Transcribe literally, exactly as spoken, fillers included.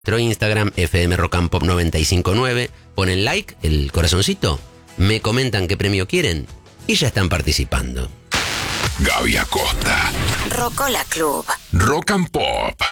Nuestro Instagram, F M Rock and Pop noventa y cinco punto nueve. Ponen like, el corazoncito, me comentan qué premio quieren y ya están participando. Gaby Acosta. Rocola Club. Rock and Pop.